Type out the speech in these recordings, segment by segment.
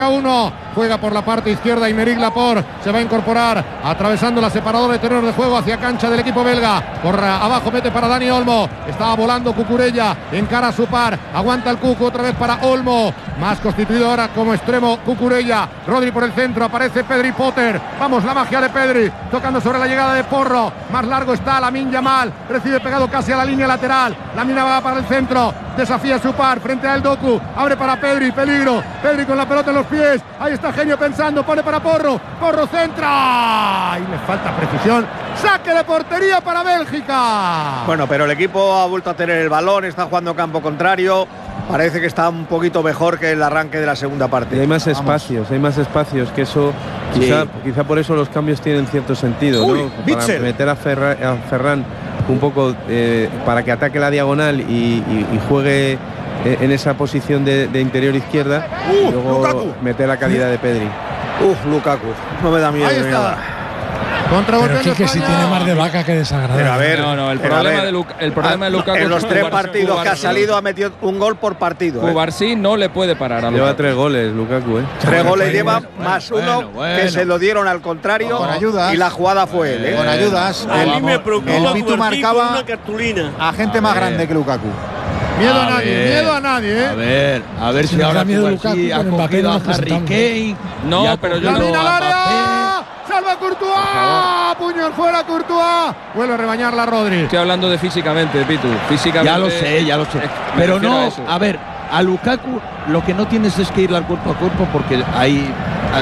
1, juega por la parte izquierda Aymeric Laporte, se va a incorporar atravesando la separadora de terreno de juego hacia cancha del equipo belga, por abajo mete para Dani Olmo, estaba volando Cucurella, encara a su par, aguanta el Cucu, otra vez para Olmo, más constituido ahora como extremo Cucurella, Rodri por el centro, aparece Pedri Potter, vamos la magia de Pedri, tocando sobre la llegada de Porro, más largo está Lamine Yamal, recibe pegado casi a la línea lateral, Lamine va para el centro, desafía a su par, frente a El Doku, abre para Pedri, peligro, Pedri con la pelota en los pies, ahí está Genio pensando, pone para Porro, Porro centra, y le falta precisión, saque de portería para Bélgica. Bueno, pero el equipo ha vuelto a tener el balón, está jugando campo contrario, parece que está un poquito mejor que el arranque de la segunda parte. Y hay más espacios, que eso quizá por eso los cambios tienen cierto sentido, ¿no? Para meter a Ferran un poco para que ataque la diagonal y juegue en esa posición de interior izquierda, y luego Lukaku. meter la calidad de Pedri. Lukaku, no me da miedo. Ahí está. Pero que si tiene más de vaca que desagradable. A ver, el problema de Lukaku en los 3 Cubarsí, partidos que ha salido ha metido un gol por partido. Cubarsí no le puede parar a Lukaku. Lleva 3 goles Lukaku, 3 goles lleva, más uno que se lo dieron al contrario, con ayudas, y la jugada fue él. Con ayudas. A mí me preocupa el Pitu marcaba una cartulina a gente más grande que Lukaku. Miedo a nadie, A ver si ahora Cubarsí ha cogido a Harry Kane. No, pero yo Lamine al área, salva Courtois, puño fuera Courtois, vuelve a rebañarla Rodri. Estoy hablando de físicamente, Pitu. Físicamente. Ya lo sé. Pero no, a ver, a Lukaku lo que no tienes es que ir al cuerpo a cuerpo porque ahí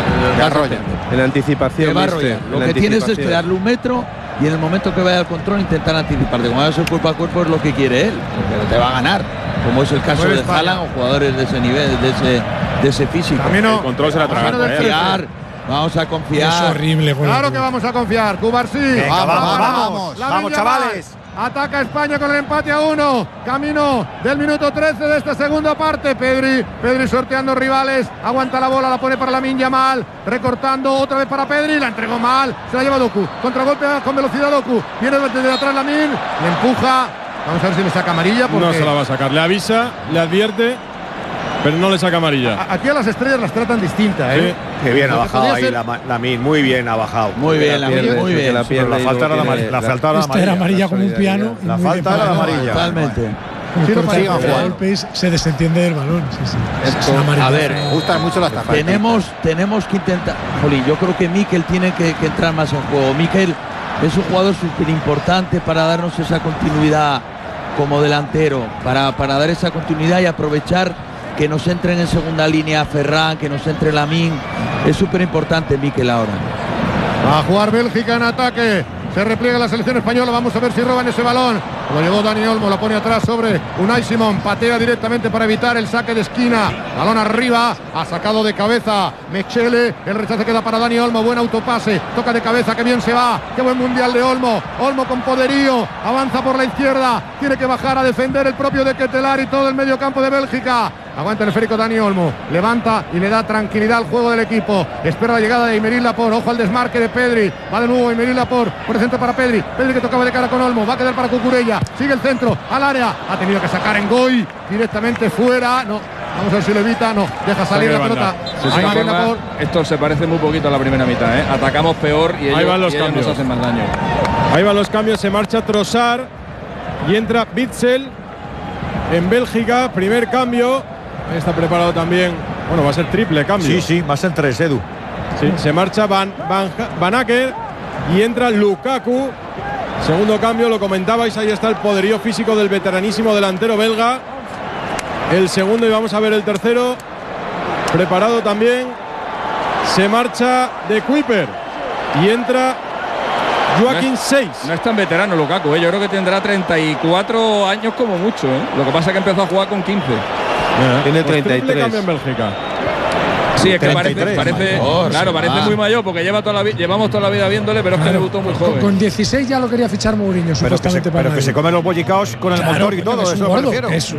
en anticipación. Lo que tienes es que darle un metro y en el momento que vaya al control intentar anticiparte. Como vayas cuerpo a cuerpo es lo que quiere él, porque te va a ganar, como es el caso de Haaland o jugadores de ese nivel, de ese físico. El control se la traga. Vamos a confiar. Es horrible. Claro que vamos a confiar. Cubarsí. Vamos, chavales. Ataca España con el empate a 1. Camino del minuto 13 de esta segunda parte. Pedri sorteando rivales. Aguanta la bola, la pone para Lamine Yamal. Recortando otra vez para Pedri. La entregó mal. Se la lleva Doku. Contragolpe con velocidad Doku. Viene desde atrás Lamine. Le empuja. Vamos a ver si le saca amarilla. No se la va a sacar. Le avisa, le advierte, pero no le saca amarilla. Aquí a las estrellas las tratan distintas, ¿eh? Sí. Qué bien ha bajado ahí Lamine, muy bien ha bajado. Muy bien, muy bien. La falta era la amarilla. Esta era amarilla como un piano. La falta era la amarilla. Totalmente. Se desentiende del balón. A ver, me gustan mucho las tarjetas. Tenemos que intentar. Jolín, yo creo que Mikel tiene que entrar más en juego. Mikel es un jugador súper importante para darnos esa continuidad como delantero, para dar esa continuidad y aprovechar que nos entren en segunda línea Ferran, que nos entre Lamine. Es súper importante Mikel ahora. Va a jugar Bélgica en ataque. Se repliega la selección española. Vamos a ver si roban ese balón. Lo llevó Dani Olmo, la pone atrás sobre Unai Simón. Patea directamente para evitar el saque de esquina. Balón arriba. Ha sacado de cabeza Mechele. El rechazo queda para Dani Olmo. Buen autopase. Toca de cabeza. Qué bien se va. Qué buen mundial de Olmo. Olmo con poderío. Avanza por la izquierda. Tiene que bajar a defender el propio de Ketelar y todo el medio campo de Bélgica. Aguanta el esférico Dani Olmo. Levanta y le da tranquilidad al juego del equipo. Espera la llegada de Aymeric Laporte. Ojo al desmarque de Pedri. Va de nuevo Aymeric Laporte. Por el centro para Pedri. Pedri que tocaba de cara con Olmo. Va a quedar para Cucurella. Sigue el centro al área. Ha tenido que sacar en Goy. Directamente fuera. No. Vamos a ver si lo evita. No. Deja salir la pelota. Esto se parece muy poquito a la primera mitad, ¿eh? Atacamos peor y ellos nos hacen más daño. Ahí van los cambios. Se marcha Trossard y entra Witsel en Bélgica. Primer cambio. Ahí está preparado también. Bueno, va a ser triple cambio. Sí, va a ser 3, Edu. Sí, se marcha Van Acker y entra Lukaku. Segundo cambio, lo comentabais, ahí está el poderío físico del veteranísimo delantero belga. El segundo y vamos a ver el tercero. Preparado también. Se marcha de Kuiper y entra Joaquín Seis. No es tan veterano Lukaku, ¿eh? Yo creo que tendrá 34 años como mucho, ¿eh? Lo que pasa es que empezó a jugar con 15. Tiene pues 33. Cambio en Bélgica. Sí, es que parece muy mayor porque llevamos toda la vida viéndole, pero es que debutó muy joven. Con 16 ya lo quería fichar Mourinho, supuestamente pero que se comen los bollicaos con el motor y todo, eso me refiero. Eso.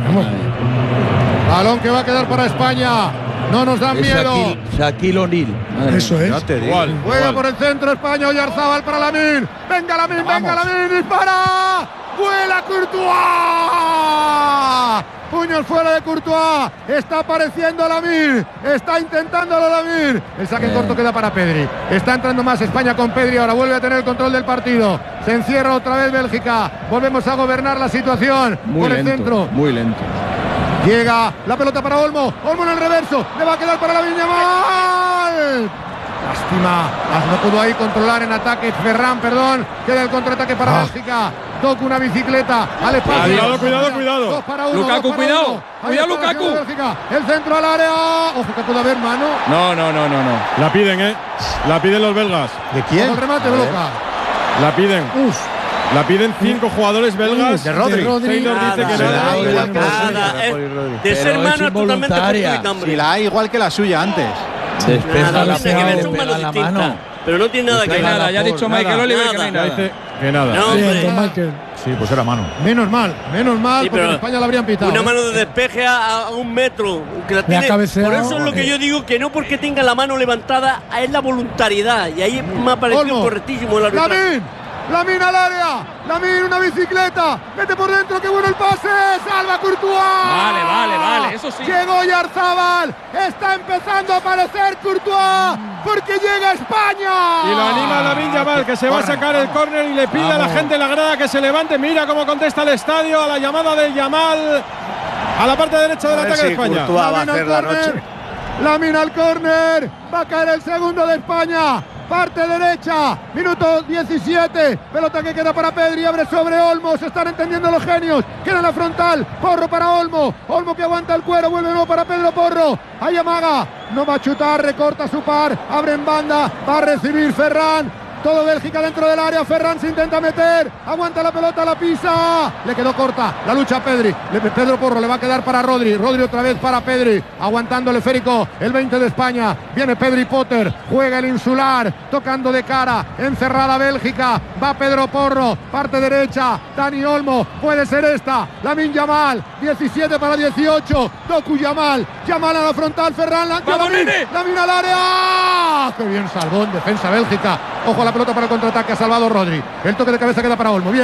Balón que va a quedar para España. No nos dan miedo. Shaquille O'Neal. Eso es. Juega por el centro España. Oyarzabal para Lamine. Venga Lamine, dispara. ¡Vuela Courtois! puños fuera de Courtois, está apareciendo Lamine, está intentándolo Lamine, el saque en corto queda para Pedri, está entrando más España con Pedri, ahora vuelve a tener el control del partido, se encierra otra vez Bélgica, volvemos a gobernar la situación por el centro. Muy lento. Llega la pelota para Olmo en el reverso, le va a quedar para Lamine Yamal. Lástima, no pudo ahí controlar en ataque Ferran, queda el contraataque para Bélgica. Toca una bicicleta al espacio. Cuidado. 2 para 1. Lukaku, cuidado. Cuidado, Lukaku. El centro al área. Ojo que puede haber mano. No. La piden, La piden los belgas. ¿De quién? El remate bloca. La piden. La piden 5 jugadores belgas. De Rodri. Taylor dice que nada. De ser mano totalmente fortuita. Si la hay igual que la suya antes. Nada, no tiene que ver, son manos distintas. Pero no tiene nada que ver. Nada, ya ha dicho Michael Oliver que no hay nada. Que nada. No, Michael. Sí, pues era mano. Menos mal, sí, porque en España la habrían pitado. Una mano de despeje a 1 metro. Que la tiene, por eso es lo que yo digo, que no porque tenga la mano levantada, es la voluntariedad. Y ahí me ha parecido correctísimo el arbitraje. Lamine al área, Lamine una bicicleta, mete por dentro, qué bueno el pase, salva Courtois. Vale, eso sí. Llegó Oyarzabal, está empezando a aparecer Courtois, porque llega España. Y lo anima Lamine Yamal, que se va a sacar el córner y le pide a la gente en la grada que se levante. Mira cómo contesta el estadio a la llamada de Yamal a la parte derecha del ataque de España. Courtois va a hacer la noche. Lamine al córner, va a caer el segundo de España. Parte derecha, minuto 17, pelota que queda para Pedri, abre sobre Olmo, se están entendiendo los genios, queda en la frontal, Porro para Olmo que aguanta el cuero, vuelve nuevo para Pedro Porro, ahí amaga, no va a chutar, recorta su par, abre en banda, va a recibir Ferran, todo Bélgica dentro del área, Ferran se intenta meter, aguanta la pelota, la pisa, le quedó corta, la lucha a Pedri, Pedro Porro le va a quedar para Rodri otra vez para Pedri, aguantando el esférico, el 20 de España, viene Pedri Potter, juega el insular, tocando de cara, encerrada Bélgica, va Pedro Porro, parte derecha, Dani Olmo, puede ser esta, Lamine Yamal, 17 para 18, Doku Yamal a la frontal, Ferran, Lamine al área, qué bien salvó en defensa Bélgica, ojo a la pelota para el contraataque, ha salvado Rodri, el toque de cabeza queda para Olmo, bien,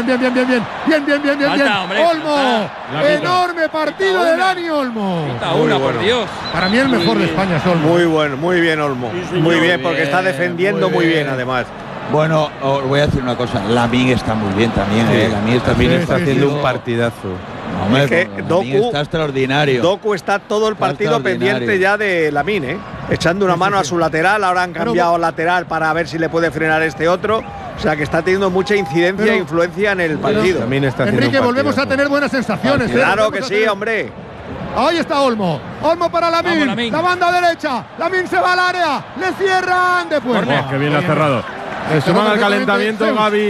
Olmo, enorme partido de Dani Olmo. Por Dios. Para mí el mejor de España es Olmo. Muy bueno, muy bien Olmo, muy bien, porque está defendiendo muy bien además. Bueno, os voy a decir una cosa, Lamine está muy bien también, Lamine está haciendo un partidazo. Hombre, es que Doku está extraordinario. Doku está todo el partido pendiente ya de Lamine, echando una mano a su lateral, ahora han cambiado lateral para ver si le puede frenar este otro. O sea que está teniendo mucha incidencia e influencia en el partido. Enrique, volvemos a tener buenas sensaciones. Claro que sí, hombre. Ahí está Olmo para Lamine, la banda derecha, Lamine se va al área, le cierran de puerta. Que bien ha cerrado. Suman al calentamiento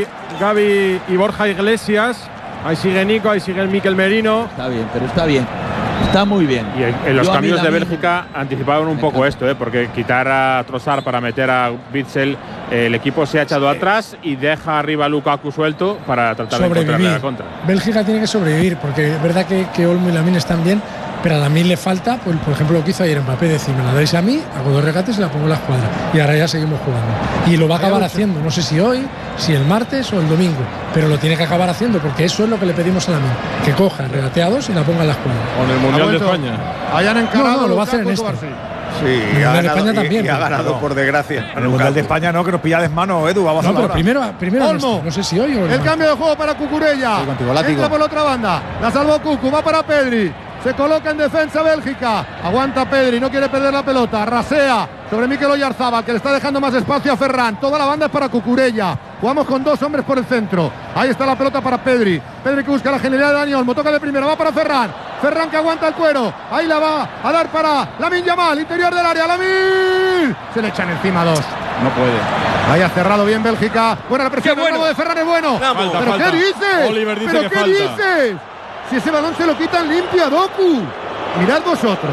Gavi y Borja Iglesias. Ahí sigue Nico, ahí sigue el Mikel Merino. Está bien, pero está bien. Está muy bien. Y en los cambios de Bélgica anticipaban un poco esto, porque quitar a Trossard para meter a Witsel, el equipo se ha echado atrás y deja arriba a Lukaku suelto para tratar de encontrarle la contra. Bélgica tiene que sobrevivir, porque es verdad que Olmo y Lamine están bien, pero a Lamine le falta, pues, por ejemplo, lo que hizo ayer Mbappé, decir, me la dais a mí, hago 2 regates y la pongo en la escuadra. Y ahora ya seguimos jugando. Y lo va a acabar haciendo, no sé si hoy, si el martes o el domingo, pero lo tiene que acabar haciendo, porque eso es lo que le pedimos a Lamine, que coja el regateados y la ponga en la escuadra. Con el Mundial de España. Hayan encarado, no, lo va a hacer en este. Sí, ha ganado, también, y ha ganado por desgracia. En el Mundial de España no, que nos pilla de mano, Edu, vamos a pero primero Olmo, no sé si hoy o el cambio de juego para Cucurella. Entra por la otra banda, la salvó Cucu, va para Pedri. Se coloca en defensa Bélgica, aguanta Pedri, no quiere perder la pelota, rasea sobre Mikel Oyarzabal, que le está dejando más espacio a Ferran, toda la banda es para Cucurella, jugamos con 2 hombres por el centro, ahí está la pelota para Pedri que busca la genialidad de Dani Olmo, toca de primera, va para Ferran que aguanta el cuero, ahí la va a dar para Lamine Yamal, interior del área, Lamine, se le echan encima 2. No puede. Ahí ha cerrado bien Bélgica, buena la presión, el de Ferran es bueno, pero ¿qué dices? Oliver dice ¿Pero que qué dices? Si ese balón se lo quitan limpio a Doku. Mirad vosotros.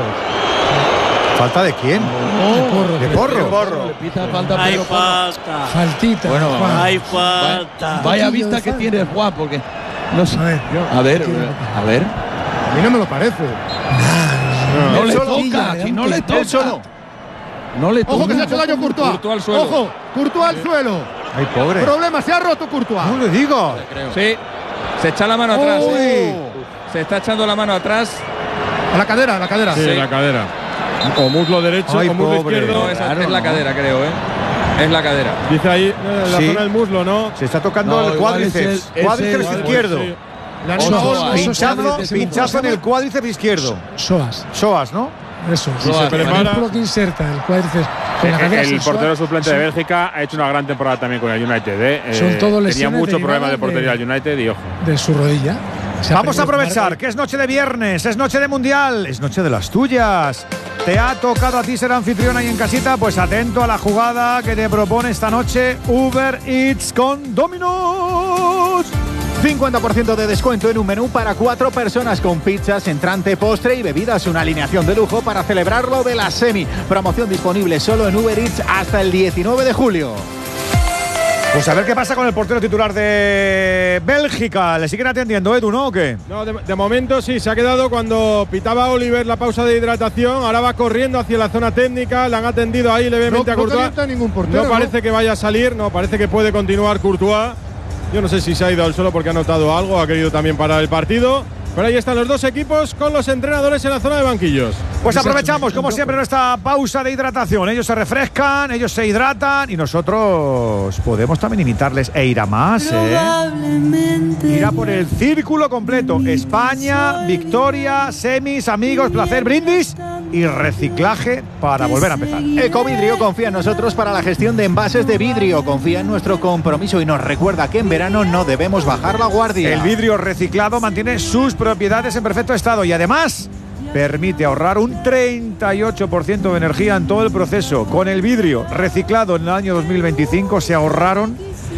¿Falta de quién? De Porro. Le pita falta, hay falta. Faltita. Bueno, hay falta. Vaya vista que tiene Juan, porque no sé. A ver. A mí no me lo parece. No le toca, si no le toca. No le toca. Ojo que se ha hecho daño Courtois. Ojo, Courtois al suelo. Ay, pobre. Problema, se ha roto Courtois. No le digo. Sí, se echa la mano atrás. Se está echando la mano atrás. A la cadera. Sí, la cadera. O muslo derecho o muslo izquierdo. No, esa es la cadera, creo, Es la cadera. Dice ahí la zona del muslo, ¿no? Se está tocando el cuádriceps. Cuádriceps izquierdo. Pinchazo en el cuádriceps izquierdo. Psoas, ¿no? Eso. Si se prepara. El músculo que inserta el cuádriceps. El portero suplente de Bélgica ha hecho una gran temporada también con el United. Son todos lesiones. Tenía muchos problemas de portería al United y ojo. De su rodilla. Vamos a aprovechar que es noche de viernes, es noche de mundial, es noche de las tuyas. ¿Te ha tocado a ti ser anfitrión ahí en casita? Pues atento a la jugada que te propone esta noche Uber Eats con Domino's. 50% de descuento en un menú para 4 personas con pizzas, entrante, postre y bebidas. Una alineación de lujo para celebrar lo de la semi. Promoción disponible solo en Uber Eats hasta el 19 de julio. Pues a ver qué pasa con el portero titular de Bélgica. ¿Le siguen atendiendo, Edu, no o qué? No, de momento sí, se ha quedado cuando pitaba Oliver la pausa de hidratación. Ahora va corriendo hacia la zona técnica. Le han atendido ahí levemente a Courtois. No parece que vaya a salir, no, parece que puede continuar Courtois. Yo no sé si se ha ido al suelo porque ha notado algo, ha querido también parar el partido. Pero ahí están los dos equipos con los entrenadores en la zona de banquillos. Pues aprovechamos, como siempre, nuestra pausa de hidratación. Ellos se refrescan, ellos se hidratan y nosotros podemos también imitarles e ir a más. Ir a por el círculo completo. España, victoria, semis, amigos, placer, brindis y reciclaje para volver a empezar. Ecovidrio confía en nosotros para la gestión de envases de vidrio. Confía en nuestro compromiso y nos recuerda que en verano no debemos bajar la guardia. El vidrio reciclado mantiene sus propiedades en perfecto estado y además permite ahorrar un 38% de energía en todo el proceso. Con el vidrio reciclado en el año 2025 se ahorraron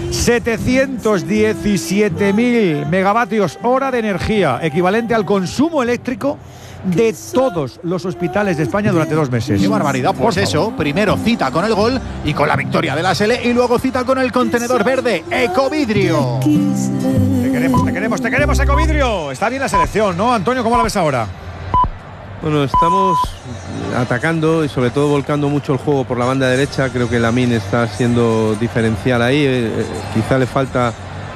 717.000 megavatios hora de energía, equivalente al consumo eléctrico de todos los hospitales de España durante 2 meses. ¡Qué barbaridad! Pues eso, primero cita con el gol y con la victoria de la SL y luego cita con el contenedor verde. Ecovidrio. Te queremos, Ecovidrio. Está bien la selección, ¿no, Antonio? ¿Cómo la ves ahora? Bueno, estamos atacando y sobre todo volcando mucho el juego por la banda derecha. Creo que Lamine está siendo diferencial ahí. Quizá le falta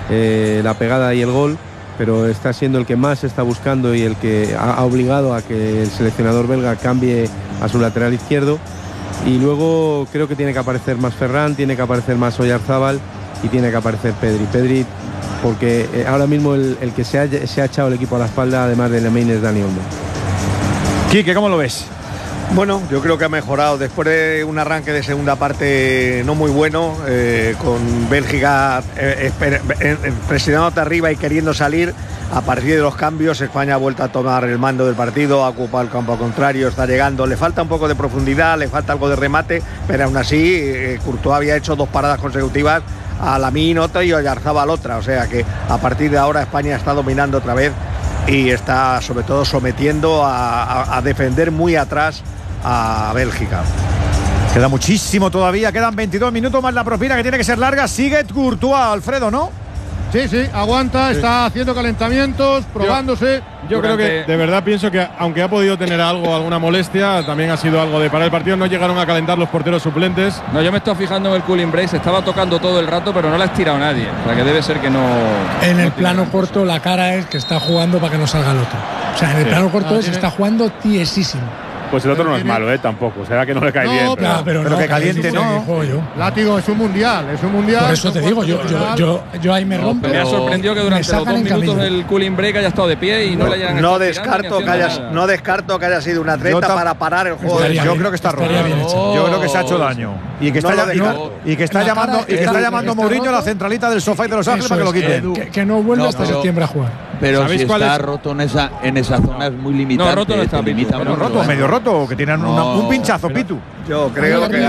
la pegada y el gol, pero está siendo el que más está buscando y el que ha obligado a que el seleccionador belga cambie a su lateral izquierdo. Y luego creo que tiene que aparecer más Ferran, tiene que aparecer más Oyarzábal y tiene que aparecer Pedri, porque ahora mismo el que se ha echado el equipo a la espalda, además de Lamine, es Dani Olmo. Quique, ¿cómo lo ves? Bueno, yo creo que ha mejorado después de un arranque de segunda parte no muy bueno, con Bélgica presionándote arriba y queriendo salir. A partir de los cambios, España ha vuelto a tomar el mando del partido, ha ocupado el campo contrario, está llegando. Le falta un poco de profundidad, le falta algo de remate, pero aún así Courtois había hecho 2 paradas consecutivas, a Lamine otra y Oyarzábal otra. O sea que a partir de ahora España está dominando otra vez y está sobre todo sometiendo a defender muy atrás a Bélgica. Queda muchísimo todavía, quedan 22 minutos más la propina que tiene que ser larga. Sigue Courtois, Alfredo, ¿no? Sí, aguanta, está haciendo calentamientos, probándose. Yo creo que de verdad pienso que aunque ha podido tener alguna molestia, también ha sido algo de parar el partido. No llegaron a calentar los porteros suplentes. No, yo me estoy fijando en el cooling break, se estaba tocando todo el rato, pero no la ha estirado nadie. O sea que debe ser que no. En el plano corto la cara es que está jugando para que no salga el otro. O sea, en el plano corto se está jugando tiesísimo. Pues el otro no es malo, tampoco. Será que no le cae bien. Pero que caliente, ¿no? Látigo, es un mundial. Por eso te digo, yo ahí me rompo. Me ha sorprendido que durante los 2 minutos del cooling break haya estado de pie y no le hayan No descarto que haya sido una treta para parar el juego. Yo creo que está roto. Yo creo que se ha hecho daño. Y que está llamando Mourinho a la centralita del sofá y de Los Ángeles para que lo quiten. Que no vuelva hasta septiembre a jugar. Pero si está roto en esa zona es muy limitante. No, roto no está, medio roto, que tienen un pinchazo, Pitu. Yo creo que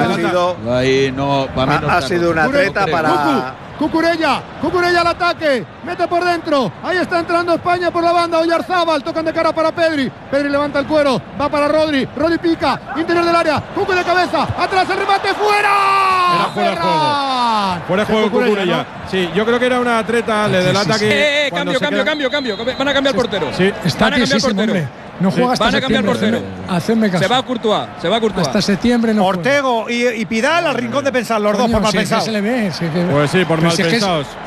ha sido una treta para. Cucurella al ataque, mete por dentro, ahí está entrando España por la banda, Oyarzábal, tocan de cara para Pedri levanta el cuero, va para Rodri pica, interior del área, Cucu de cabeza, atrás el remate, fuera. Era fuera de juego. Fuera de juego Cucurella. ¿No? Sí, yo creo que era una treta, le delata que. Cambio. Van a cambiar portero. Sí, está tiesísimo, hombre. No juega hasta septiembre. Van a cambiar portero. Hacedme caso. Se va a Courtois. Hasta septiembre no Ortego y Pidal al rincón de pensar, los dos por mal pensados. Se le ve, pues sí, por mal pensados.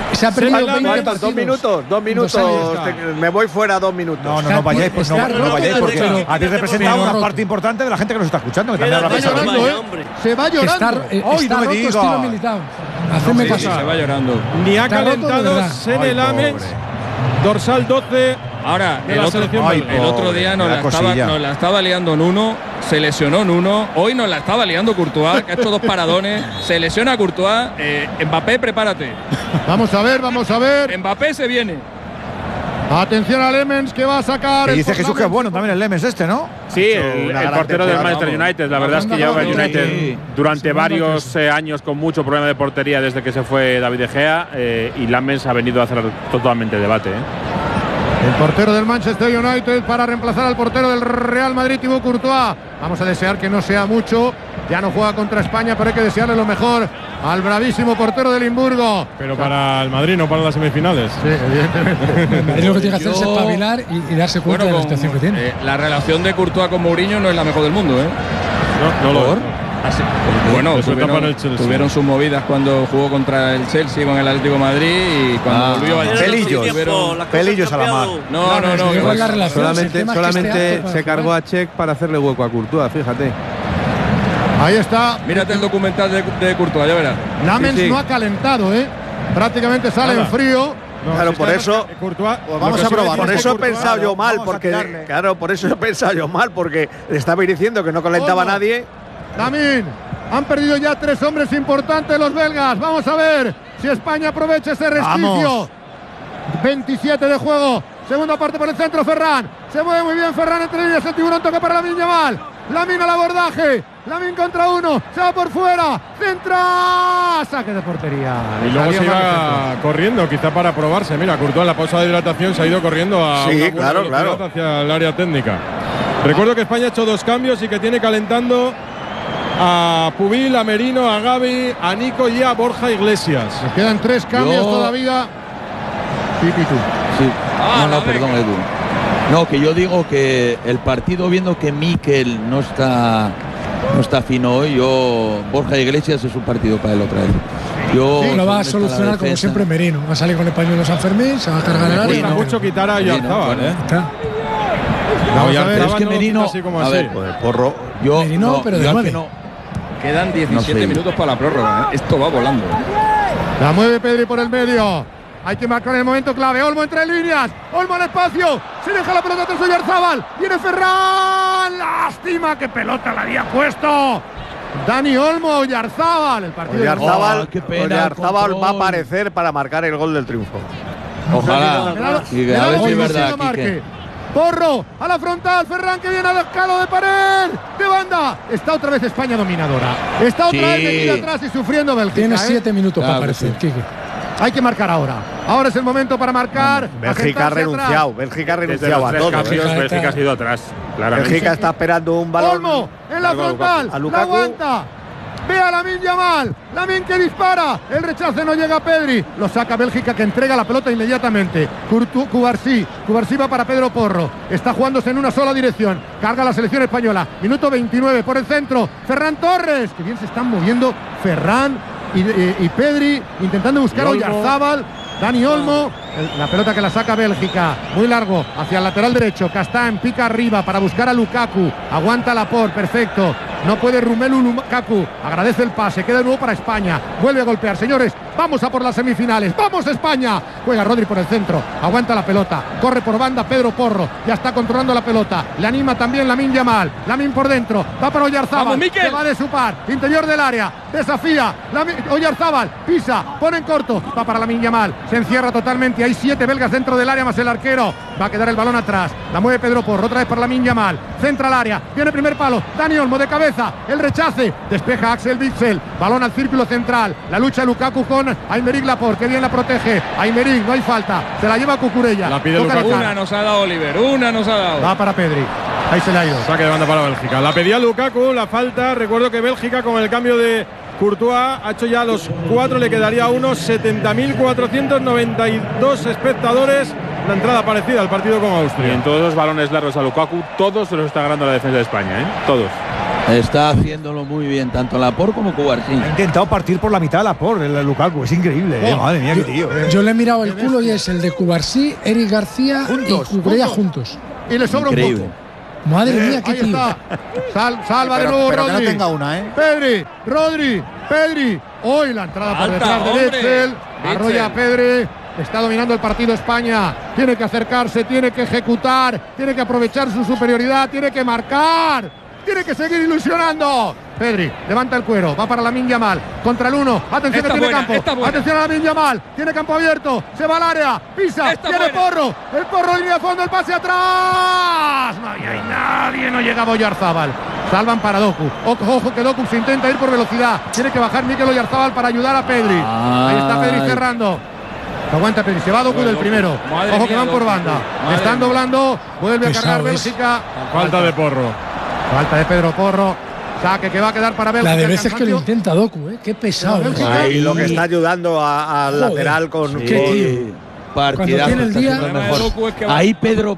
Se ha perdido 20 partidos. 2 minutos. Me voy fuera 2 minutos. No vayáis, porque habéis representado una parte importante de la gente que nos está escuchando. Que también habla se va llorando. Está roto estilo Militao. Hacedme caso. Se va llorando. Ni ha calentado Sene Lammens, dorsal 12. Ahora, el otro día nos la estaba liando Nuno, se lesionó Nuno, hoy nos la estaba liando Courtois, que ha hecho 2 paradones, se lesiona Courtois, Mbappé, prepárate. Vamos a ver. Mbappé se viene. Atención a Lemens, que va a sacar. Y dice Jesús que es bueno también el Lemens ¿no? Sí, el portero del Manchester United. La verdad es que lleva el United durante varios años con mucho problema de portería desde que se fue David De Gea, y Lemens ha venido a hacer totalmente debate. El portero del Manchester United para reemplazar al portero del Real Madrid, Thibaut Courtois. Vamos a desear que no sea mucho. Ya no juega contra España, pero hay que desearle lo mejor al bravísimo portero del Limburgo. Pero para el Madrid, no para las semifinales. Sí, evidentemente. Es lo que tiene que hacer es espabilar y darse cuenta de la situación que tiene. La relación de Courtois con Mourinho no es la mejor del mundo, ¿eh? No lo es. Bueno, tuvieron sus movidas cuando jugó contra el Chelsea con el Atlético de Madrid y cuando volvió al Chelsea. Pelillos a la mar. No. Solamente se cargó a Čech para hacerle hueco a Courtois, fíjate. Ahí está. Mírate el documental de Courtois, ya verás. Lammens no ha calentado, prácticamente sale en frío. Claro, por eso vamos a probar. Por eso he pensado yo mal, porque le estabais diciendo que no calentaba nadie. Lamin, han perdido ya 3 hombres importantes los belgas. Vamos a ver si España aprovecha ese resquicio. 27 de juego. Segunda parte por el centro, Ferran. Se mueve muy bien Ferran entre líneas. El tiburón toca para Lamine Yamal. Lamin al abordaje. Lamin contra 1. Se va por fuera. Centra. Saque de portería. Y luego se iba corriendo, quizá para probarse. Mira, Courtois en la pausa de hidratación se ha ido corriendo hacia el área técnica. Recuerdo que España ha hecho 2 cambios y que tiene calentando a Pubil, a Merino, a Gavi, a Nico y a Borja Iglesias. Nos quedan 3 cambios todavía. Sí. Perdón, Edu. No, que yo digo que el partido, viendo que Mikel no está fino hoy, Borja Iglesias es un partido para él otra vez. Lo va a solucionar como siempre Merino. Va a salir con el pañuelo San Fermín, se va a cargar el área. Cuesta mucho quitar a Oyarzabal, Es que Merino, a ver, Porro. Merino, pero de 9. Quedan 17 minutos para la prórroga. Esto va volando. La mueve Pedri por el medio. Hay que marcar en el momento clave. Olmo entre líneas. Olmo al espacio. Se deja la pelota tras Oyarzabal. Viene Ferran. Lástima que pelota la había puesto Dani Olmo. Oyarzabal. El partido Oyarzabal va a aparecer para marcar el gol del triunfo. Ojalá. A ver si es verdad, Quique. Porro a la frontal, Ferran que viene al escalo de pared, de banda. Está otra vez España dominadora. Está otra vez metida atrás y sufriendo Bélgica. Tiene 7 minutos para aparecer, Quique. Hay que marcar ahora. Ahora es el momento para marcar. Bélgica ha renunciado. Bélgica ha renunciado a todo. Bélgica ha sido atrás. Claramente. Bélgica está esperando un balón. Olmo en la frontal. La aguanta. Ve a Lamine Yamal. Lamine que dispara. El rechace no llega a Pedri. Lo saca Bélgica, que entrega la pelota inmediatamente. Cubarsí va para Pedro Porro. Está jugándose en una sola dirección. Carga la selección española. Minuto 29 por el centro. Ferran Torres. Que bien se están moviendo Ferran y Pedri, intentando buscar a Oyarzabal. Dani Olmo, la pelota que la saca Bélgica, muy largo hacia el lateral derecho. Castán pica arriba para buscar a Lukaku, aguanta Laporte, perfecto. No puede Romelu Lukaku, agradece el pase, queda de nuevo para España, vuelve a golpear. Señores, vamos a por las semifinales, ¡vamos España! Juega Rodri por el centro, aguanta la pelota, corre por banda Pedro Porro, ya está controlando la pelota, le anima también Lamine Yamal, Lamine por dentro, va para Oyarzabal, se va de su par, interior del área, desafía, Oyarzabal, pisa, pone en corto, va para Lamine Yamal, se encierra totalmente, hay 7 belgas dentro del área más el arquero, va a quedar el balón atrás, la mueve Pedro Porro, otra vez para Lamine Yamal, centra al área, viene primer palo, Dani Olmo de cabeza, el rechace, despeja Axel Witsel, balón al círculo central, la lucha Lukaku con Aymeric Laporte, que bien la protege, Aymeric, no hay falta, se la lleva Cucurella, la pide Lukaku. Una nos ha dado Oliver, una nos ha dado. Va para Pedri, ahí se le ha ido. Saque de banda para Bélgica, la pedía Lukaku, la falta, recuerdo que Bélgica con el cambio de Courtois ha hecho ya los 4, le quedaría unos 70.492 espectadores. Una entrada parecida al partido con Austria. Y en todos los balones largos a Lukaku, todos se los está ganando la defensa de España, todos. Está haciéndolo muy bien, tanto Laporte como Cubarsí. Ha intentado partir por la mitad Laporte, el Lukaku. Es increíble, madre mía, qué tío. Yo le he mirado el culo y es el de Cubarsí, Eric García y Cucurella juntos. Y le sobra un poco. Madre mía, qué tío. Salva de nuevo Rodri. Que no tenga una, Pedri. Hoy la entrada por detrás de Witsel. Arrolla a Pedri. Está dominando el partido España. Tiene que acercarse, tiene que ejecutar, tiene que aprovechar su superioridad, tiene que marcar. Tiene que seguir ilusionando. Pedri levanta el cuero, va para Lamine Yamal contra el 1. Atención, que tiene campo. Atención a Lamine Yamal. Tiene campo abierto. Se va al área. Pisa. Tiene Porro. El Porro, línea de fondo. El pase atrás. No había nadie. No llegaba Oyarzábal. Salvan para Doku. Ojo que Doku se intenta ir por velocidad. Tiene que bajar Mikel Oyarzábal para ayudar a Pedri. Ahí está Pedri cerrando. Aguanta Pedri, se va Doku del primero. Ojo que van por banda. Están doblando. Vuelve a cargar Bélgica. Falta de Porro. Falta de Pedro Porro. Saque que va a quedar para Bélgica. La de veces que lo intenta Doku, qué pesado. Y lo que está ayudando al lateral con. Partidazo. Tiene el día. Ahí Pedro.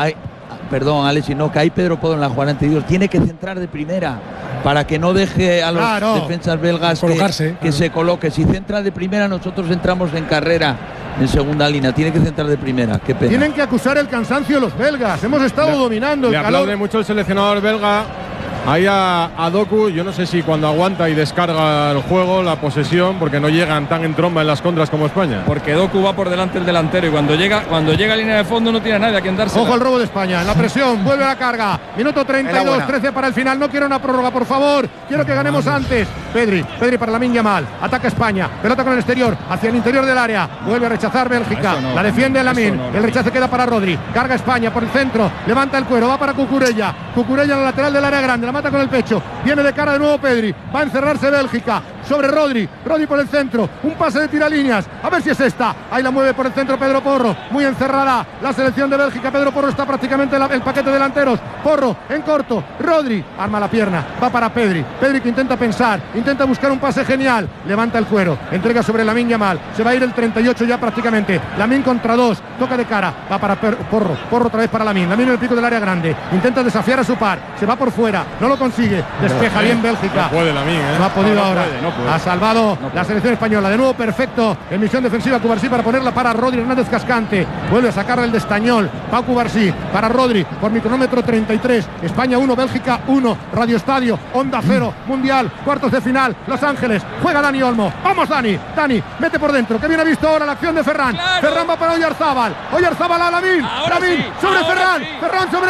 Perdón, Alex, sino que ahí Pedro Porro en la jugada anterior tiene que centrar de primera para que no deje a los defensas belgas que se coloque. Si centra de primera, nosotros entramos en carrera en segunda línea. Tiene que centrar de primera. Qué pena. Tienen que acusar el cansancio los belgas. Hemos estado dominando el calor. Le aplaude mucho el seleccionador belga ahí a Doku. Yo no sé si cuando aguanta y descarga el juego, la posesión, porque no llegan tan en tromba en las contras como España. Porque Doku va por delante del delantero y cuando llega a línea de fondo no tiene a nadie a quien darse. Ojo al robo de España, en la presión, vuelve a la carga. Minuto 32, 13 para el final. No quiero una prórroga, por favor. Quiero que ganemos antes. Pedri para Lamine Yamal. Ataca España. Pelota con el exterior, hacia el interior del área. Vuelve a rechazar Bélgica. La defiende Lamine. El rechace queda para Rodri. Carga España por el centro. Levanta el cuero. Va para Cucurella. Cucurella en la lateral del área grande. La mata con el pecho. Viene de cara de nuevo Pedri. Va a encerrarse Bélgica. Sobre Rodri por el centro, un pase de tiralíneas, a ver si es esta, ahí la mueve por el centro Pedro Porro, muy encerrada la selección de Bélgica. Pedro Porro está prácticamente el paquete de delanteros. Porro en corto, Rodri arma la pierna, va para Pedri que intenta pensar, intenta buscar un pase genial, levanta el cuero, entrega sobre Lamine Yamal, se va a ir el 38 ya prácticamente, Lamine contra 2, toca de cara, va para Porro otra vez para Lamine en el pico del área grande, intenta desafiar a su par, se va por fuera, no lo consigue, despeja bien Bélgica, no puede Lamine, no ha podido ahora. Ha salvado la selección española. De nuevo perfecto en misión defensiva Cubarsí para ponerla para Rodri Hernández Cascante. Vuelve a sacarle el de Estañol. Pau Cubarsí para Rodri por micrómetro 33. España 1, Bélgica 1. Radio Estadio, Onda 0, Mundial, cuartos de final, Los Ángeles. Juega Dani Olmo. Vamos Dani. Dani, mete por dentro. Que bien ha visto ahora la acción de Ferran. Claro. Ferran va para Oyarzábal. Oyarzábal a Lamine. Lamine sobre Ferran. Sí. Ferran sobre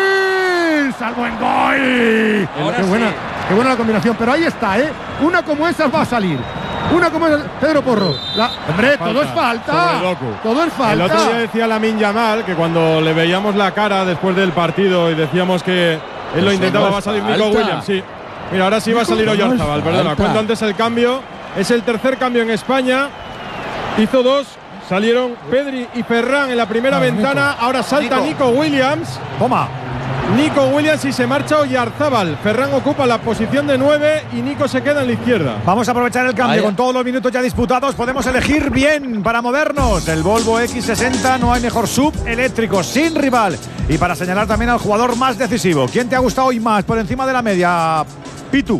Lamine. Salvo en gol. Qué buena la combinación, pero ahí está, una como esa va a salir. Una como Pedro Porro. Hombre, falta. Todo es falta. Todo es falta. El otro día decía Lamine Yamal que cuando le veíamos la cara después del partido y decíamos que él lo intentaba, va a salir Nico Williams. Sí. Mira, ahora sí va a salir Oyarzábal, perdona. Cuento antes el cambio. Es el tercer cambio en España. Hizo 2. Salieron Pedri y Ferran en la primera ventana. Ahora salta Nico Williams. Toma. Nico Williams y se marcha Oyarzábal. Ferran ocupa la posición de 9 y Nico se queda en la izquierda. Vamos a aprovechar el cambio. Con todos los minutos ya disputados podemos elegir bien para movernos. El Volvo X60, no hay mejor sub eléctrico, sin rival. Y para señalar también al jugador más decisivo. ¿Quién te ha gustado hoy más por encima de la media, Pitu?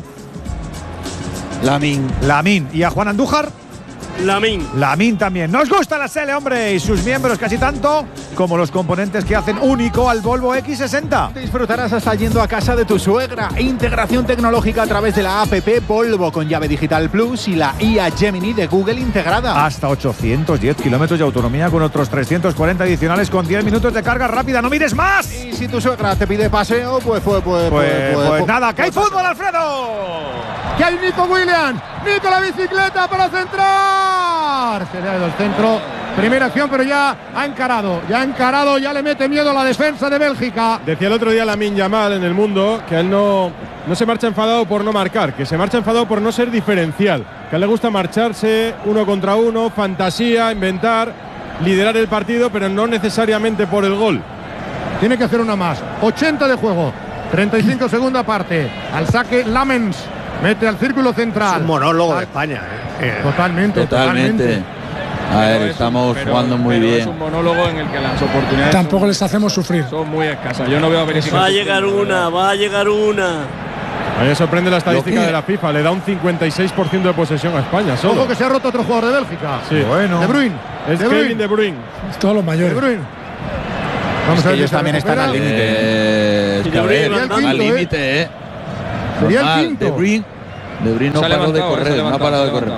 Lamine. ¿Y a Juan Andújar? Lamine también. Nos gusta la Sele, hombre, y sus miembros casi tanto como los componentes que hacen único al Volvo X60. Disfrutarás hasta yendo a casa de tu suegra. Integración tecnológica a través de la APP Volvo con llave digital Plus y la IA Gemini de Google integrada. Hasta 810 kilómetros de autonomía con otros 340 adicionales con 10 minutos de carga rápida. ¡No mires más! Y si tu suegra te pide paseo, pues nada, que hay fútbol, Alfredo. Que hay Nico Williams. Nico la bicicleta para centrar. Se le ha ido el centro. Primera acción, pero ya ha encarado, ya le mete miedo a la defensa de Bélgica. Decía el otro día Lamine Yamal en El Mundo que a él no se marcha enfadado por no marcar, que se marcha enfadado por no ser diferencial, que a él le gusta marcharse 1 contra 1, fantasía, inventar, liderar el partido, pero no necesariamente por el gol. Tiene que hacer una más. 80 de juego, 35 segunda parte. Al saque Lamens, mete al círculo central. Es un monólogo de España. Totalmente. A ver, estamos jugando muy bien. Es un monólogo en el que las oportunidades tampoco les hacemos sufrir. Son muy escasas. Yo no veo a ver. Va a llegar una. A mí me sorprende la estadística de la FIFA. Le da un 56% de posesión a España. Solo. Ojo que se ha roto otro jugador de Bélgica. Sí. Bueno. De Bruyne. Es Kevin De Bruyne. Todos los mayores. De Bruyne. Vamos a ver, ellos también están al límite. Al límite, Sería el quinto. De Bruyne no ha parado de correr. No ha parado de correr.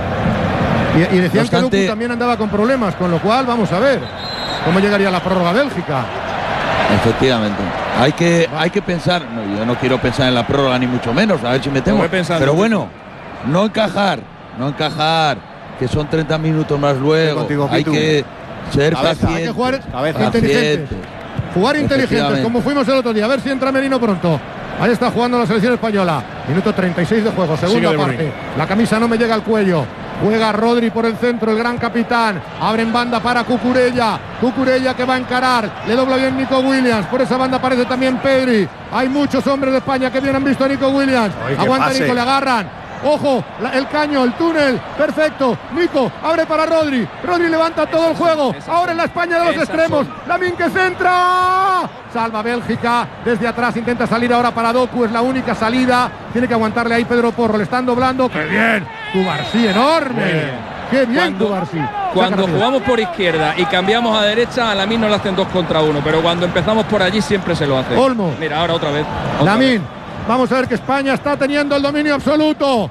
Y decían que Lukaku también andaba con problemas, con lo cual vamos a ver cómo llegaría la prórroga a Bélgica. Efectivamente. Hay que pensar, no, yo no quiero pensar en la prórroga ni mucho menos, a ver si metemos. Pero bueno, no encajar, que son 30 minutos más luego. Hay que ser pacientes. Hay que jugar inteligentes. Jugar inteligentes, como fuimos el otro día. A ver si entra Merino pronto. Ahí está jugando la selección española. Minuto 36 de juego, segunda parte. La camisa no me llega al cuello. Juega Rodri por el centro, el gran capitán. Abre en banda para Cucurella. Cucurella que va a encarar. Le dobla bien Nico Williams. Por esa banda aparece también Pedri. Hay muchos hombres de España que bien han visto a Nico Williams. Aguanta Nico, le agarran. Ojo, el caño, el túnel. Perfecto. Nico abre para Rodri. Rodri levanta todo el juego. Ahora en la España de los extremos. Lamine que centra. Salva Bélgica. Desde atrás intenta salir ahora para Doku. Es la única salida. Tiene que aguantarle ahí Pedro Porro. Le están doblando. ¡Qué bien! Cubarsí, enorme. ¡Qué bien Cubarsí! Cuando jugamos por izquierda y cambiamos a derecha, a Lamine no lo hacen 2 contra 1. Pero cuando empezamos por allí siempre se lo hace. Olmo. Mira, ahora otra vez. Lamine. Vamos a ver que España está teniendo el dominio absoluto.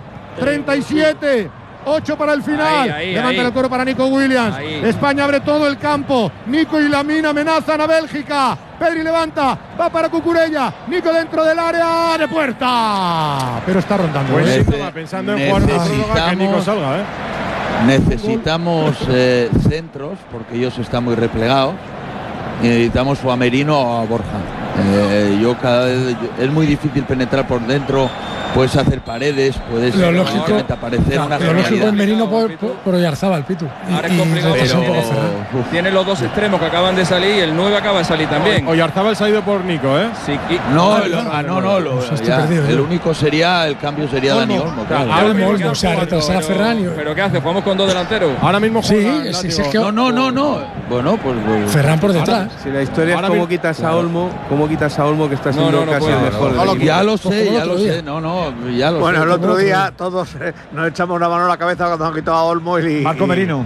37. 8 para el final. Levanta el coro para Nico Williams. España abre todo el campo. Nico y Lamine amenazan a Bélgica. Pedri levanta. Va para Cucurella. Nico dentro del área de puerta. Pero está rondando. Pensando en jugar una prórroga que Nico salga. Necesitamos centros porque ellos están muy replegados. Y necesitamos o a Merino o a Borja. Cada vez es muy difícil penetrar por dentro. Puedes hacer paredes, puedes aparecer una lo lógico es Merino por Oyarzábal, Pitu. Ahora es complicado, pero tiene los dos extremos que acaban de salir y el 9 acaba de salir también. Oyarzábal se ha ido por Nico, ¿eh? Sí, el único sería, el cambio sería Dani Olmo. Olmo, o sea, retrasar a Ferran. ¿Pero qué hace? ¿Jugamos con 2 delanteros? Ahora mismo juega. Sí, es que no. Bueno, pues Ferran por detrás. Si la historia es cómo quitas a Olmo, que está siendo casi el mejor. Ya lo sé, ya lo sé. Bueno, el otro día todos nos echamos una mano a la cabeza cuando han quitado a Olmo y Marco Merino.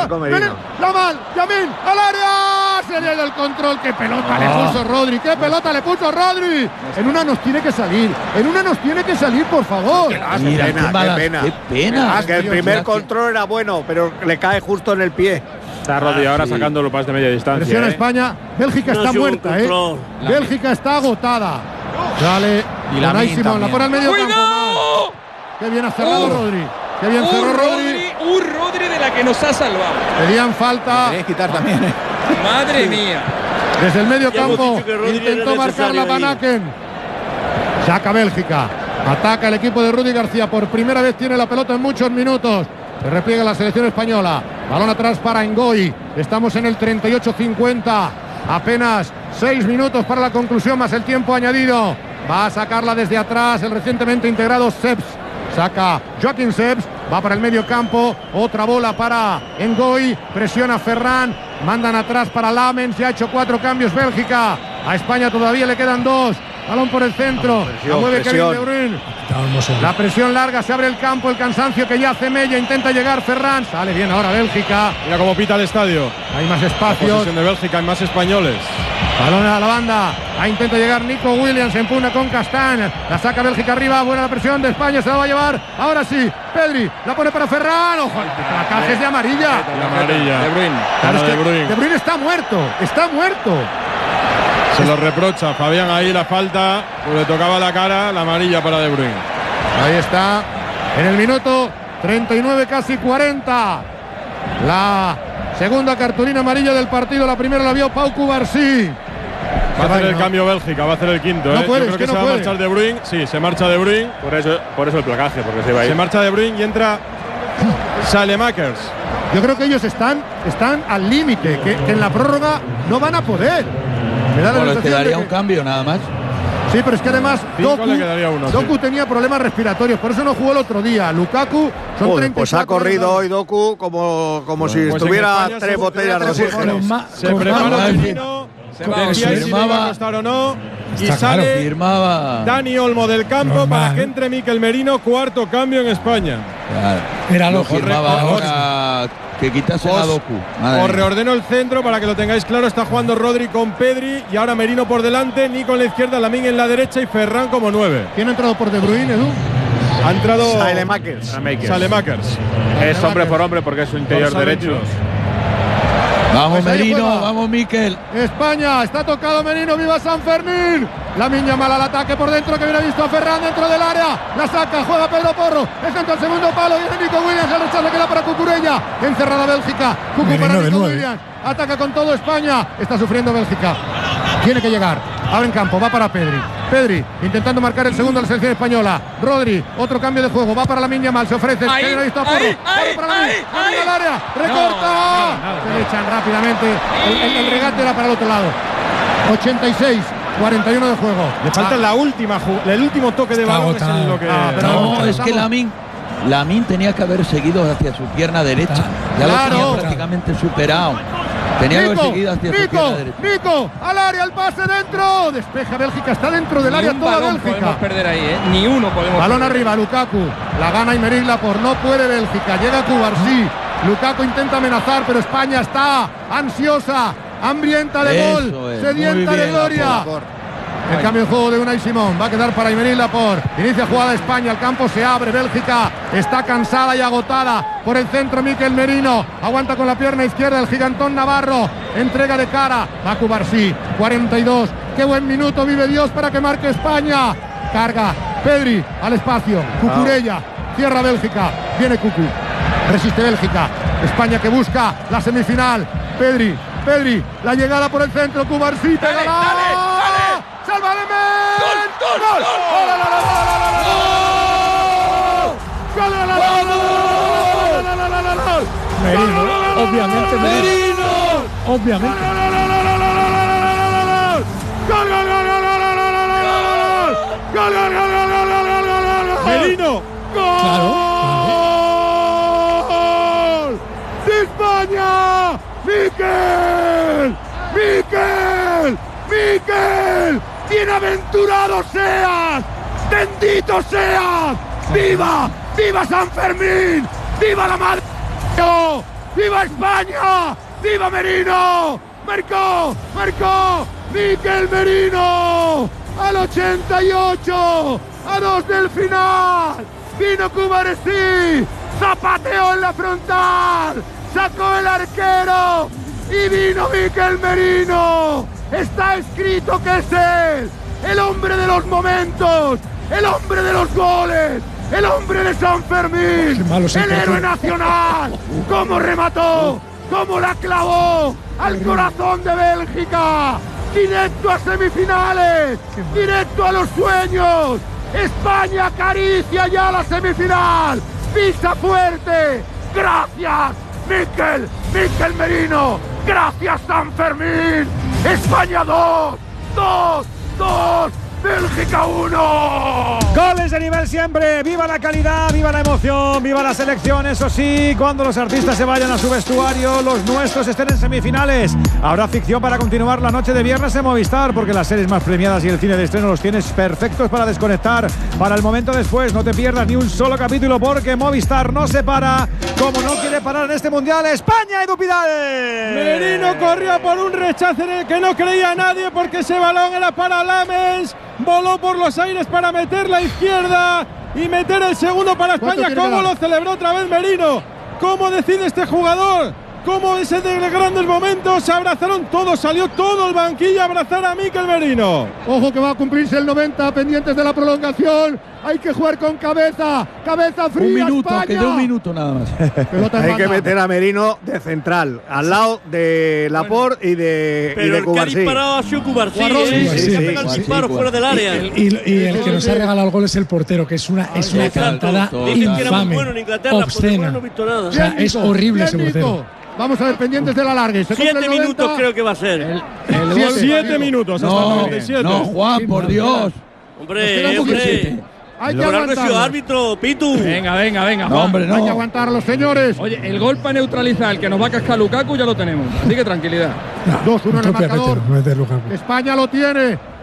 ¡La mal! ¡Lamine! ¡Al área! Se le ha ido el control. ¡Qué pelota le puso Rodri! ¡Qué pelota le puso Rodri! En una nos tiene que salir. Por favor. Qué pena. Que el primer control era bueno, pero le cae justo en el pie. Está Rodri ahora sacando los pases de media distancia. Presiona España. Bélgica está muerta, Bélgica está agotada. Dale. Y la Simón la pone al medio campo. Qué bien ha cerrado Rodri. Qué bien cerró Rodri. Rodri de la que nos ha salvado. Pedían falta. Queréis quitar también. Madre mía. Desde el medio campo intentó marcar la Van Aken. Saca Bélgica. Ataca el equipo de Rudy García. Por primera vez tiene la pelota en muchos minutos. Se repliega la selección española. Balón atrás para Ngoy. Estamos en el 38-50. Apenas 6 minutos para la conclusión más el tiempo añadido. Va a sacarla desde atrás el recientemente integrado Seps. Saca Joaquín Seps. Va para el medio campo. Otra bola para Ngoy. Presiona Ferran. Mandan atrás para Lamens. Se ha hecho 4 cambios Bélgica. A España todavía le quedan 2. Balón por el centro. La mueve Kevin De Bruyne. La presión larga. Se abre el campo. El cansancio que ya hace Mella. Intenta llegar Ferran. Sale bien ahora Bélgica. Mira cómo pita el estadio. Hay más espacios. La posición de Bélgica, hay más españoles. Balón a la banda. Ahí intenta llegar Nico Williams. Se empuna con Castán. La saca Bélgica arriba. Buena la presión de España. Se la va a llevar. Ahora sí. Pedri. La pone para Ferran. Ojo. El placaje es de amarilla. De Bruyne. De Bruyne está muerto. Está muerto. Se lo reprocha Fabián ahí la falta. Pues le tocaba la cara. La amarilla para De Bruyne. Ahí está. En el minuto 39, casi 40. La segunda cartulina amarilla del partido. La primera la vio Pau Cubarsí. Va a hacer el cambio Bélgica, va a hacer el quinto. No puede, Yo creo que se va a marchar De Bruyne. Sí, se marcha De Bruyne. Por eso el placaje, porque se va a ir. Se marcha De Bruyne y entra Saelemaekers. Yo creo que ellos están al límite, que en la prórroga no van a poder. Les quedaría un cambio nada más. Sí, pero es que además Doku tenía problemas respiratorios, por eso no jugó el otro día. Lukaku son 34. Pues ha corrido hoy Doku como si estuviera 3 botellas de oxígeno. Se prepara el vino. ¿Decíais si le iba a costar o no? y sale firmaba Dani Olmo del campo para que entre Mikel Merino, cuarto cambio en España. Claro. Era lo firmaba ahora que quitase a Doku. Os reordeno el centro para que lo tengáis claro. Está jugando Rodri con Pedri y ahora Merino por delante, Nico en la izquierda, Lamine en la derecha y Ferran como 9. ¿Quién ha entrado por De Bruyne, Edu? Ha entrado Saelemaekers. Saelemaekers. Es hombre por hombre porque es su interior derecho. Vamos Pues Merino, vamos Mikel. España, está tocado Merino, viva San Fermín. Lamine Yamal al ataque por dentro, que viene visto a Ferran dentro del área. La saca, juega Pedro Porro. Es dentro del segundo palo, viene Nico Williams, el rechazo queda para Cucurella. Encerrada Bélgica. Cucu para Nico Williams. Ataca con todo España. Está sufriendo Bélgica. Tiene que llegar. Abre en campo, va para Pedri. Pedri intentando marcar el segundo de la selección española. Rodri, otro cambio de juego, va para Lamine Yamal, se ofrece. Ahí, visto a Porro. Para Lamine al área. Recorta. Se le echan rápidamente. El regate era para el otro lado. 86. 41 de juego. Le falta el último toque de balón. Es que Lamine tenía que haber seguido hacia su pierna derecha. Ya lo tenía prácticamente superado. Tenía que haber seguido hacia su pierna derecha. Nico, al área, el pase dentro. Despeja Bélgica, está dentro del área toda Bélgica. Podemos perder ahí, ni uno podemos balón perder. Arriba, Lukaku. La gana Aymeric Laporte, no puede Bélgica. Llega Cubarsí. Lukaku intenta amenazar, pero España está ansiosa, hambrienta de gol, sedienta de gloria. El cambio de juego de Unai Simón va a quedar para Aymeric Laporte. Inicia jugada España, el campo se abre. Bélgica está cansada y agotada. Por el centro Mikel Merino, aguanta con la pierna izquierda el gigantón navarro. Entrega de cara a Cubarsí. 42. Qué buen minuto vive Dios para que marque España. Carga Pedri al espacio. Cucurella cierra Bélgica. Viene Cucu. Resiste Bélgica. España que busca la semifinal. Pedri, la llegada por el centro. Cubarsí, pegará. ¡Salva de ¡Gol! Merino, obviamente Merino. Obviamente. Merino. Claro. ¡De España! ¡Mikel! ¡Bienaventurado seas! ¡Bendito seas! ¡Viva! ¡Viva San Fermín! ¡Viva la madre! ¡Viva España! ¡Viva Merino! ¡Marcó! ¡Mikel Merino! ¡Al 88! ¡A 2 del final! ¡Vino Cubarsí! ¡Zapateó en la frontal! ¡Sacó el arquero! ¡Y vino Mikel Merino! Está escrito que es él, el hombre de los momentos, el hombre de los goles, el hombre de San Fermín, el héroe nacional. ¡Cómo remató! ¡Cómo la clavó al corazón de Bélgica! ¡Directo a semifinales! ¡Directo a los sueños! ¡España acaricia ya la semifinal! ¡Pisa fuerte! ¡Gracias, Mikel Merino! ¡Gracias, San Fermín! ¡España 2! ¡Bélgica 1! Goles de nivel siempre. Viva la calidad, viva la emoción, viva la selección. Eso sí, cuando los artistas se vayan a su vestuario, los nuestros estén en semifinales. Habrá ficción para continuar la noche de viernes en Movistar, porque las series más premiadas y el cine de estreno los tienes perfectos para desconectar para el momento después. No te pierdas ni un solo capítulo, porque Movistar no se para, como no quiere parar en este mundial. España, Edu Pidal. Merino corría por un rechazo en el que no creía nadie, porque ese balón era para Lamens. Voló por los aires para meter la izquierda y meter el segundo para España. ¿Cómo lo celebró otra vez Merino? ¿Cómo decide este jugador? ¿Cómo es de grandes momentos? Se abrazaron todos, salió todo el banquillo a abrazar a Mikel Merino. Ojo que va a cumplirse el 90, pendientes de la prolongación. Hay que jugar con cabeza fría. Un minuto, España. que de un minuto nada más. Hay que meter a Merino de central, al lado de Laporte y de Cubarsí. Pero el que ha disparado ha sido Cubarsí, se ha pegado el disparo fuera del área. Y el que nos ha regalado el gol es el portero, que es una cantada infame, obscena. O sea, es horrible ese portero. Vamos a ver, pendientes del alargue. 7 minutos creo que va a ser. 7 minutos hasta el 97. No, Juan, por Dios. Hombre. Hay que aguantarlo. Árbitro, Pitu. Venga. No, hombre, no. Hay que aguantarlo, señores. Oye, el gol para neutralizar el que nos va a cascar Lukaku ya lo tenemos. Así que tranquilidad. 2-1 en el marcador. España lo tiene.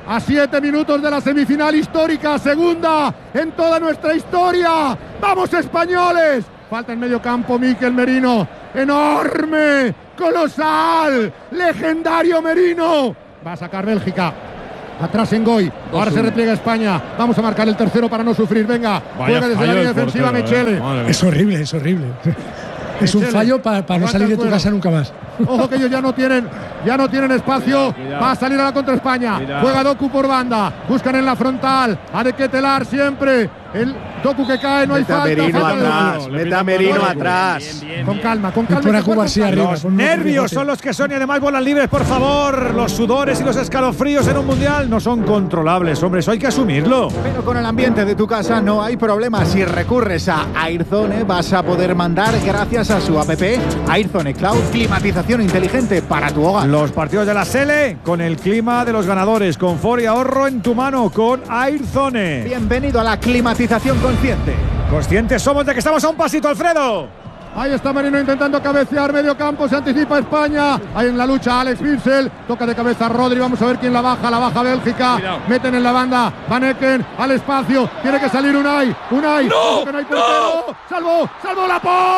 a 7 minutos de la semifinal histórica, segunda en toda nuestra historia. ¡Vamos, españoles! Falta en medio campo Mikel Merino. ¡Enorme! ¡Colosal! ¡Legendario Merino! Va a sacar Bélgica. Atrás en Goy. Ahora se repliega España. Vamos a marcar el tercero para no sufrir. Venga, juega desde la línea defensiva Mechele. Es horrible, es horrible. Es un fallo para no salir de tu casa nunca más. Ojo que ellos ya no tienen espacio. Va a salir a la contra España. Juega Doku por banda. Buscan en la frontal. Ha de Ketelar siempre. El Doku que cae, no hay falta. Meta Merino atrás. Con calma, con calma. Los nervios son los que son y además bolas libres, por favor. Los sudores y los escalofríos en un mundial no son controlables, hombre, eso hay que asumirlo. Pero con el ambiente de tu casa no hay problema. Si recurres a Airzone vas a poder mandar gracias a su app Airzone Cloud, climatización inteligente para tu hogar. Los partidos de la Sele con el clima de los ganadores, confort y ahorro en tu mano con Airzone. Bienvenido a la climatización consciente. Conscientes somos de que estamos a un pasito, Alfredo. Ahí está Merino intentando cabecear medio campo, se anticipa España. Ahí en la lucha Alex Witsel, toca de cabeza Rodri, vamos a ver quién la baja Bélgica. Cuidado. Meten en la banda, Van Ecken al espacio, tiene que salir Unai, ¡No! No hay portero. Salvó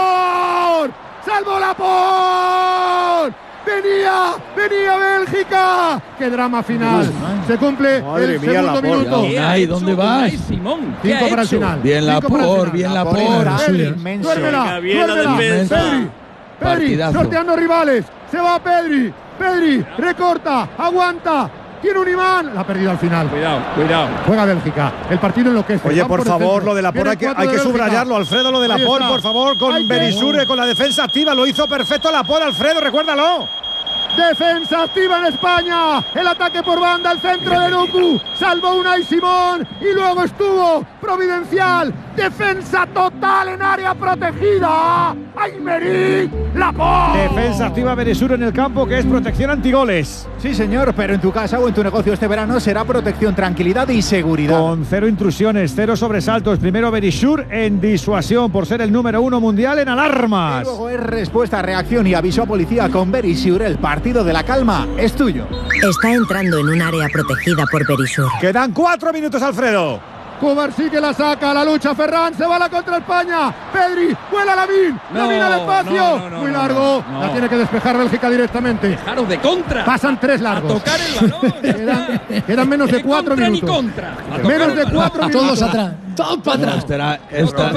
Laporte. Venía Bélgica. ¡Qué drama final! Se cumple el segundo minuto. Unai, ¿dónde vas? Simón, 5 para el final. Bien Laporte. Duérmela. Pedri, Partidazo. sorteando rivales. Se va Pedri, recorta, aguanta. Tiene un imán. La ha perdido al final. Cuidado. Juega Bélgica. El partido enloquece. Oye, por favor, lo de Laporte hay que subrayarlo. Alfredo, lo de Laporte, por favor, con Berisure, con la defensa activa. Lo hizo perfecto Laporte, Alfredo, recuérdalo. Defensa activa en España. El ataque por banda, el centro de Doku. Salvó Unai Simón y luego estuvo providencial. Defensa total en área protegida. Aymeric Laporte. Defensa activa Berisure en el campo, que es protección antigoles. Sí, señor, pero en tu casa o en tu negocio este verano será protección, tranquilidad y seguridad. Con 0 intrusiones, 0 sobresaltos. Primero Berisure en disuasión por ser el número 1 mundial en alarmas. Y luego es respuesta, reacción y aviso a policía con Berisure. El partido de la calma es tuyo. Está entrando en un área protegida por Berisure. Quedan 4 minutos, Alfredo. Kovar sí que la saca, la lucha Ferran, se va a la contra España. Pedri, vuela Lamin al espacio. Muy largo, la tiene que despejar Bélgica directamente. Dejaros de contra. Pasan 3 largos. A tocar el balón. Quedan menos de 4 minutos. Menos de 4 minutos. Todos atrás. Todos para atrás. Esta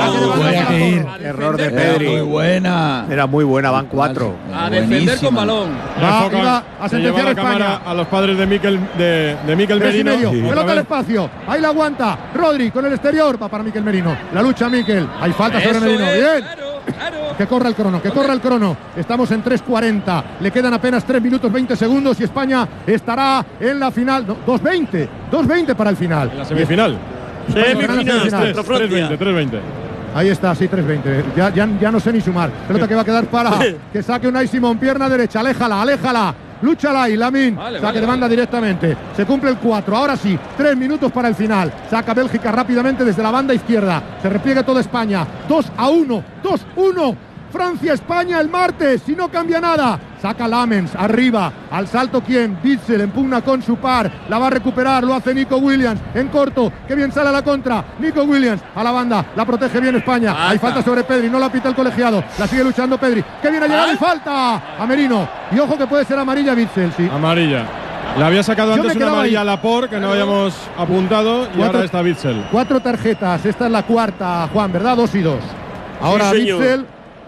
error de Pedri. Muy buena. Era muy buena, van 4. A defender con balón. Va a sentenciar a España. A los padres de Mikel Merino. Pelota al espacio. Ahí la aguanta. Rodri con el exterior. Va para Mikel Merino. La lucha Mikel. Hay falta sobre Merino. Bien. Claro. Que corra el crono. Estamos en 3:40. Le quedan apenas 3 minutos 20 segundos y España estará en la final. 2:20. 2:20 para el final. En la semifinal. Semifinal. 3:20. Ahí está, sí, 3:20. Ya no sé ni sumar. Pelota que va a quedar para que saque Unai Simón. Pierna derecha. Aléjala. Lúchala ahí, Lamin. Saque de banda directamente. Se cumple el 4. Ahora sí, 3 minutos para el final. Saca Bélgica rápidamente desde la banda izquierda. Se repliega toda España. 2-1. 2-1. Francia-España el martes, si no cambia nada. Saca Lamens, arriba, al salto ¿quién? Witsel, empugna con su par, la va a recuperar, lo hace Nico Williams, en corto, que bien sale a la contra, Nico Williams, a la banda, la protege bien España, hay falta sobre Pedri, no la pita el colegiado, la sigue luchando Pedri, que viene a llegar y falta a Merino, y ojo que puede ser amarilla Witsel, sí. Amarilla. Le había sacado antes una amarilla a Laporte, que no habíamos apuntado, y ahora está Witsel. 4 tarjetas, esta es la cuarta, Juan, ¿verdad? 2 y 2. Ahora sí, Witsel,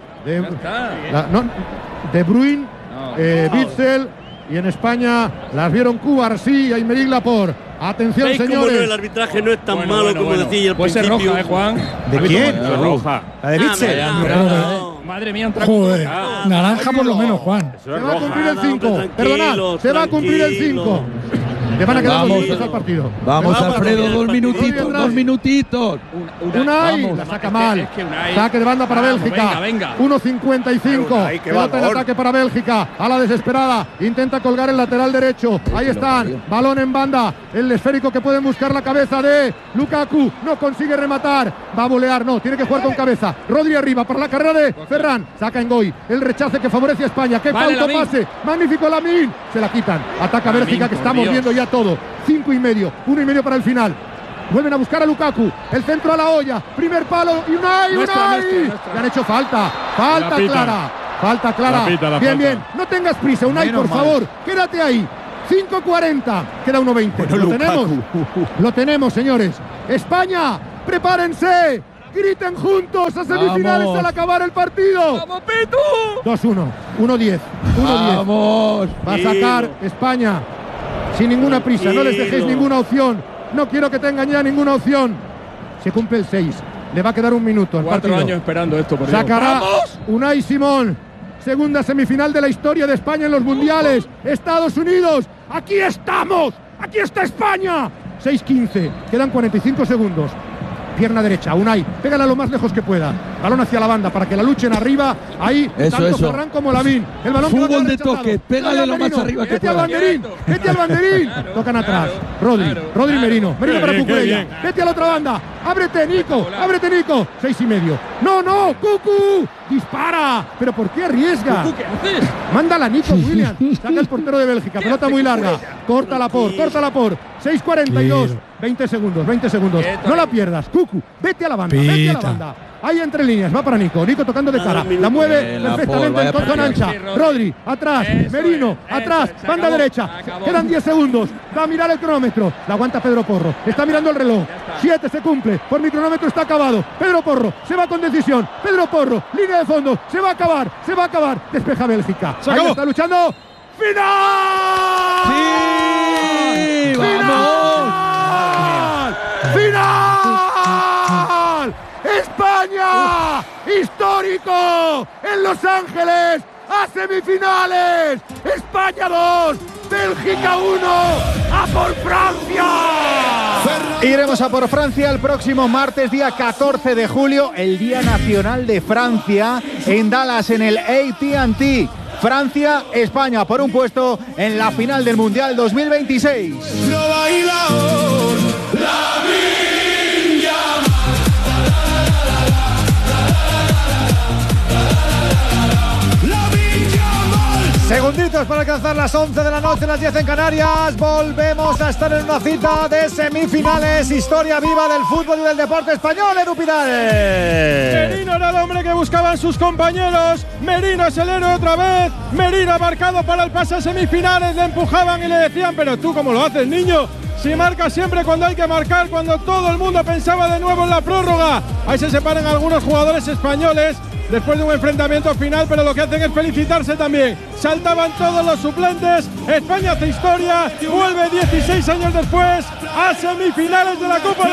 De Bruyne, Witsel, y en España las vieron Cubarsí y Aymeric Laporte. Atención, señores. El arbitraje no es tan malo como decía al puede principio. Ser roja, Juan. ¿De quién? Roja. La de Witsel. Madre mía, un trago. Joder, naranja por lo menos, Juan. Se va a cumplir el 5. Perdonad, se va a cumplir el 5. Le van a quedar 2 minutos al partido. Vamos, Alfredo, 2 minutitos. Unai la saca mal. Saque de banda para Bélgica. 1:55. Pelota en ataque para Bélgica. A la desesperada. Intenta colgar el lateral derecho. Ahí están. Balón en banda. El esférico que pueden buscar la cabeza de Lukaku. No consigue rematar. Va a volear. No, tiene que jugar con cabeza. Rodri arriba para la carrera de Ferran. Saca en Goy. El rechace que favorece a España. ¡Qué pauto pase! Magnífico Lamin. Se la quitan. Ataca Bélgica, que estamos viendo ya todo. 5,5. 1,5 para el final. Vuelven a buscar a Lukaku. El centro a la olla. Primer palo. Unai. Le han hecho falta. Falta clara. Falta clara. Bien. No tengas prisa, Unai, por favor. Quédate ahí. 5:40. Queda 1:20. Lo tenemos, señores. España, prepárense. Griten juntos a semifinales al acabar el partido. ¡Vamos, Pitu! 2-1. 1-10. 1-10. Vamos. Va a sacar España sin ninguna prisa. No les dejéis ninguna opción. No quiero que tengan ya ninguna opción. Se cumple el 6. Le va a quedar 1 minuto. 4 años esperando esto. Por Sacará Unai Simón. Segunda semifinal de la historia de España en los mundiales. Estados Unidos. Aquí estamos. Aquí está España. 6:15. Quedan 45 segundos. Pierna derecha, Unai, pégala lo más lejos que pueda. Balón hacia la banda para que la luchen arriba. Ahí, tanto Ferran como Lavín. El balón fútbol de toque, pégale lo más arriba que pueda. Vete al banderín. Tocan atrás. Rodri Merino. Merino para Cucurella. Vete a la otra banda. Ábrete, Nico. 6,5. No, Cucu. Dispara. ¿Pero por qué arriesga? ¿Qué haces? Mándala, Nico Williams. Saca el portero de Bélgica. Pelota muy larga. Córtala por. 6:42. 20 segundos. No la pierdas. Cucu, vete a la banda. Ahí entre líneas, va para Nico tocando de cara, la mueve perfectamente en zona ancha. Rodri, atrás, Merino, atrás, banda derecha. Quedan 10 segundos, va a mirar el cronómetro. La aguanta Pedro Porro, está mirando el reloj. 7 se cumple, por mi cronómetro está acabado. Pedro Porro, se va con decisión. Pedro Porro, línea de fondo, se va a acabar. Despeja Bélgica. Ahí está luchando. ¡Final! ¡Sí! ¡Vamos! ¡Final! ¡España! ¡Histórico! En Los Ángeles, a semifinales. España 2, Bélgica 1, ¡a por Francia! Iremos a por Francia el próximo martes, día 14 de julio, el Día Nacional de Francia, en Dallas, en el AT&T. Francia, España por un puesto en la final del Mundial 2026. Segunditos para alcanzar las 11 de la noche, las 10 en Canarias. Volvemos a estar en una cita de semifinales. Historia viva del fútbol y del deporte español, Edu Pidales. Merino era el hombre que buscaban sus compañeros. Merino es el héroe otra vez. Merino ha marcado para el pase a semifinales. Le empujaban y le decían, pero tú cómo lo haces, niño. Si marca siempre cuando hay que marcar, cuando todo el mundo pensaba de nuevo en la prórroga. Ahí se separan algunos jugadores españoles después de un enfrentamiento final, pero lo que hacen es felicitarse también. Saltaban todos los suplentes. España hace historia, vuelve 16 años después a semifinales de la Copa.